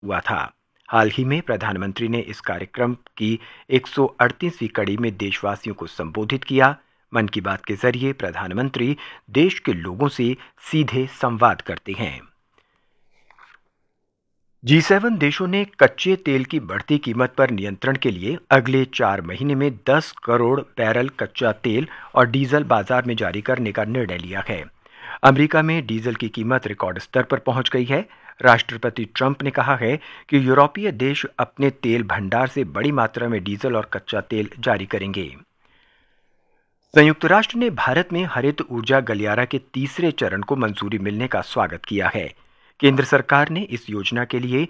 हुआ था। हाल ही में प्रधानमंत्री ने इस कार्यक्रम की 138वीं कड़ी में देशवासियों को संबोधित किया। मन की बात के जरिए प्रधानमंत्री देश के लोगों से सीधे संवाद करते हैं। G7 देशों ने कच्चे तेल की बढ़ती कीमत पर नियंत्रण के लिए अगले 4 महीने में 10 करोड़ बैरल कच्चा तेल और डीजल बाजार में जारी करने का निर्णय लिया है। अमेरिका में डीजल की कीमत रिकॉर्ड स्तर पर पहुंच गई है। राष्ट्रपति ट्रंप ने कहा है कि यूरोपीय देश अपने तेल भंडार से बड़ी मात्रा में डीजल और कच्चा तेल जारी करेंगे। संयुक्त राष्ट्र ने भारत में हरित ऊर्जा गलियारा के तीसरे चरण को मंजूरी मिलने का स्वागत किया है। केंद्र सरकार ने इस योजना के लिए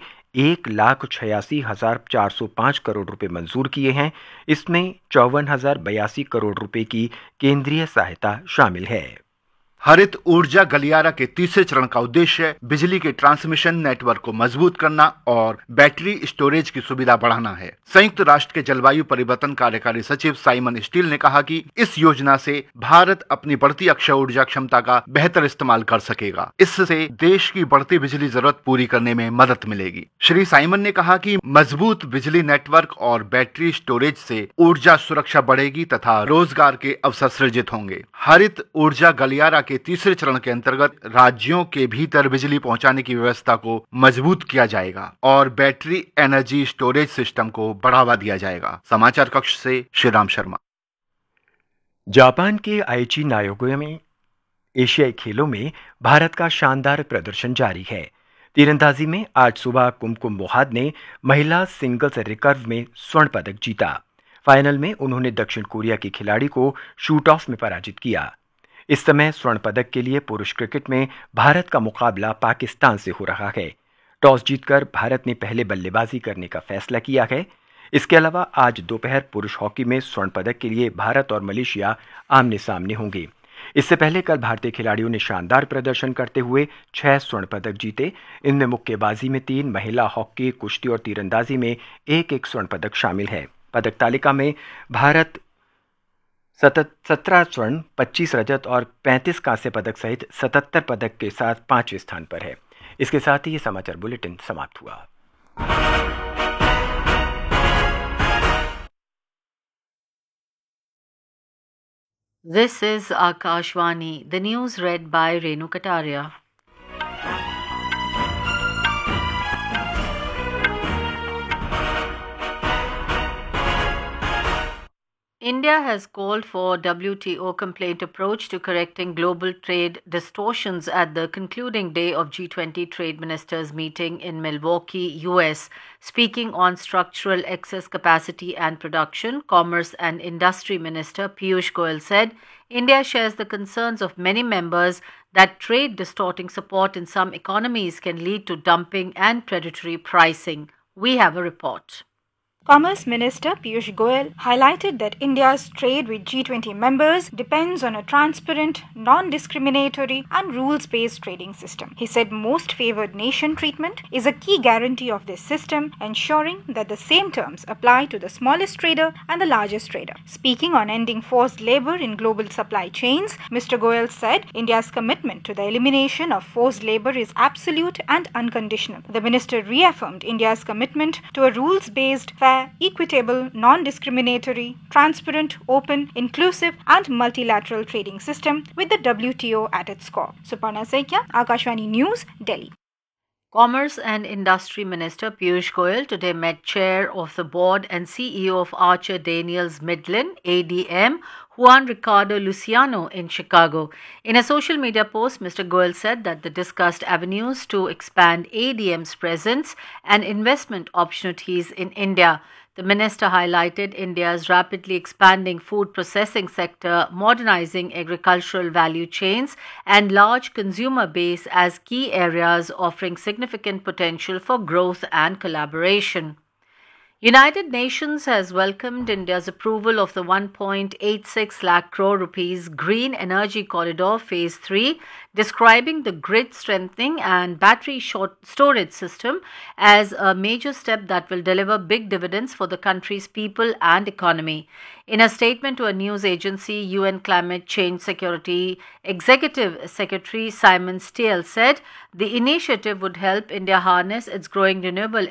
1,86,405 करोड़ रुपए मंजूर किए हैं। इसमें 54,082 करोड़ रुपए की केंद्रीय सहायता शामिल है। हरित ऊर्जा गलियारा के तीसरे चरण का उद्देश्य बिजली के ट्रांसमिशन नेटवर्क को मजबूत करना और बैटरी स्टोरेज की सुविधा बढ़ाना है। संयुक्त राष्ट्र के जलवायु परिवर्तन कार्यकारी सचिव साइमन स्टील ने कहा कि इस योजना से भारत अपनी बढ़ती अक्षय ऊर्जा क्षमता का बेहतर इस्तेमाल कर सकेगा। इससे देश की बढ़ती बिजली जरूरत पूरी करने में मदद मिलेगी। श्री साइमन ने कहा कि मजबूत बिजली नेटवर्क और बैटरी स्टोरेज से ऊर्जा सुरक्षा बढ़ेगी तथा रोजगार के अवसर सृजित होंगे। हरित ऊर्जा गलियारा के तीसरे चरण के अंतर्गत राज्यों के भीतर बिजली पहुंचाने की व्यवस्था को मजबूत किया जाएगा और बैटरी एनर्जी स्टोरेज सिस्टम को बढ़ावा दिया जाएगा। समाचार कक्ष से श्रीराम शर्मा। जापान के आईची नागोया में एशियाई खेलों में भारत का शानदार प्रदर्शन जारी है। तीरंदाजी में आज सुबह कुमकुम मोहाद ने महिला सिंगल्स रिकर्व में स्वर्ण पदक जीता। फाइनल में उन्होंने दक्षिण कोरिया की खिलाड़ी को शूट ऑफ में पराजित किया। इस समय स्वर्ण पदक के लिए पुरुष क्रिकेट में भारत का मुकाबला पाकिस्तान से हो रहा है। टॉस जीतकर भारत ने पहले बल्लेबाजी करने का फैसला किया है। इसके अलावा आज दोपहर पुरुष हॉकी में स्वर्ण पदक के लिए भारत और मलेशिया आमने सामने होंगे। इससे पहले कल भारतीय खिलाड़ियों ने शानदार प्रदर्शन करते हुए 6 स्वर्ण पदक जीते। इनमें मुक्केबाजी में 3, महिला हॉकी, कुश्ती और तीरंदाजी में 1-1 स्वर्ण पदक शामिल है। पदक तालिका में भारत 17 स्वर्ण, 25 रजत और 35 कांस्य पदक सहित 77 पदक के साथ 5वें स्थान पर है। इसके साथ ही ये समाचार बुलेटिन समाप्त हुआ। This is Akashvani, the news read by Renu Kataria. India has called for WTO complaint approach to correcting global trade distortions at the concluding day of G20 trade ministers meeting in Milwaukee, US. Speaking on structural excess capacity and production, Commerce and Industry Minister Piyush Goyal said India shares the concerns of many members that trade distorting support in some economies can lead to dumping and predatory pricing. We have a report. Commerce Minister Piyush Goyal highlighted that India's trade with G20 members depends on a transparent, non-discriminatory and rules-based trading system. He said most favored nation treatment is a key guarantee of this system, ensuring that the same terms apply to the smallest trader and the largest trader. Speaking on ending forced labor in global supply chains, Mr. Goyal said India's commitment to the elimination of forced labor is absolute and unconditional. The minister reaffirmed India's commitment to a rules-based, fair, equitable, non-discriminatory, transparent, open, inclusive and multilateral trading system with the WTO at its core. Suparna Saikia, Akashvani News, Delhi. Commerce and Industry Minister Piyush Goyal today met Chair of the Board and CEO of Archer Daniels Midland, ADM, Juan Ricardo Luciano in Chicago. In a social media post, Mr. Goyal said that the discussed avenues to expand ADM's presence and investment opportunities in India. The minister highlighted India's rapidly expanding food processing sector, modernizing agricultural value chains, and large consumer base as key areas offering significant potential for growth and collaboration. United Nations has welcomed India's approval of the 1.86 lakh crore rupees Green Energy Corridor Phase 3, describing the grid strengthening and battery storage system as a major step that will deliver big dividends for the country's people and economy. In a statement to a news agency, UN Climate Change Security Executive Secretary Simon Stiell said the initiative would help India harness its growing renewable